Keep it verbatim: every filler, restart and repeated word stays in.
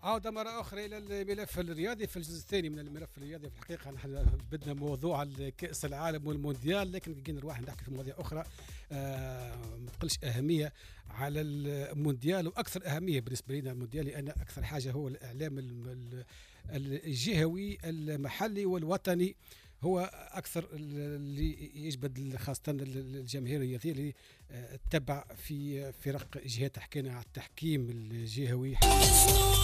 عودة مرة أخرى إلى الملف الرياضي في الجزء الثاني من الملف الرياضي. في الحقيقة نحن بدنا موضوع كأس العالم والمونديال، لكن كي نروح نحكي في مواضيع أخرى آه ما تقلش أهمية على المونديال، وأكثر أهمية بالنسبة لنا المونديال، لأن أكثر حاجة هو الإعلام الجهوي المحلي والوطني هو أكثر اللي يجبد خاصة الجماهير الرياضية اللي تتبع في فرق جهات حكينا على التحكيم الجهوي.